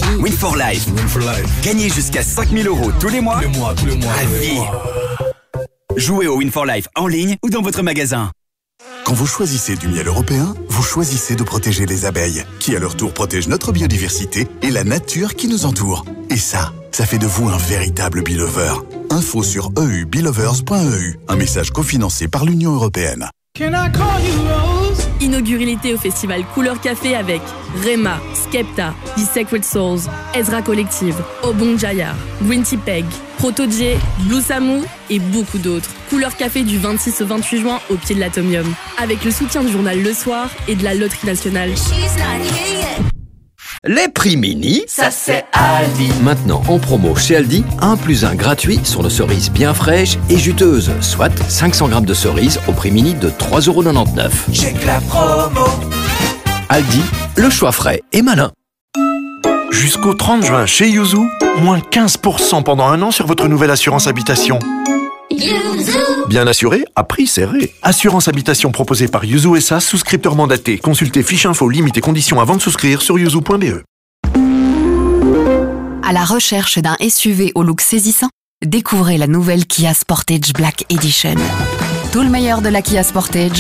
Win for Life. Gagnez jusqu'à 5 000 € tous les mois. Tous les mois. À vie. Jouez au Win for Life en ligne ou dans votre magasin. Quand vous choisissez du miel européen, vous choisissez de protéger les abeilles, qui à leur tour protègent notre biodiversité et la nature qui nous entoure. Et ça fait de vous un véritable Belover. Info sur eubelovers.eu. Un message cofinancé par l'Union européenne. Inaugurez l'été au festival Couleur Café avec Rema, Skepta, The Sacred Souls, Ezra Collective, Obon Jaya, Winty Peg, Proto-J, Blue Samu et beaucoup d'autres. Couleur Café du 26 au 28 juin au pied de l'Atomium. Avec le soutien du journal Le Soir et de la Loterie Nationale. Les prix mini, ça c'est Aldi. Maintenant en promo chez Aldi, 1+1 gratuit sur nos cerises bien fraîches et juteuses, soit 500 grammes de cerises au prix mini de 3,99 €. J'ai que la promo. Aldi, le choix frais et malin. Jusqu'au 30 juin chez Yuzu, moins 15% pendant 1 an sur votre nouvelle assurance habitation. Bien assuré, à prix serré. Assurance habitation proposée par Yuzu SA, souscripteur mandaté. Consultez fiche info, limites et conditions avant de souscrire sur yuzu.be. À la recherche d'un SUV au look saisissant, découvrez la nouvelle Kia Sportage Black Edition. Tout le meilleur de la Kia Sportage